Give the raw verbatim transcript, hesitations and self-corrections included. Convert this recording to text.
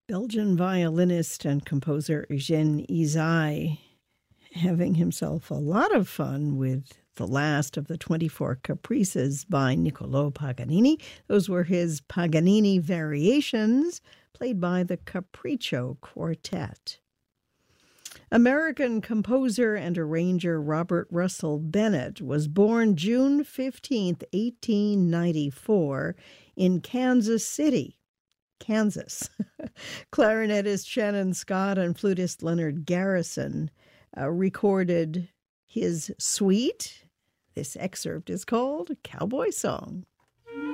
Belgian violinist and composer Eugène Ysaÿe having himself a lot of fun with the last of the twenty-four Caprices by Niccolò Paganini. Those were his Paganini variations, played by the Capriccio Quartet. American composer and arranger Robert Russell Bennett was born June fifteenth, eighteen ninety-four, in Kansas City, Kansas. Clarinetist Shannon Scott and flutist Leonard Garrison uh, recorded his suite. This excerpt is called Cowboy Song.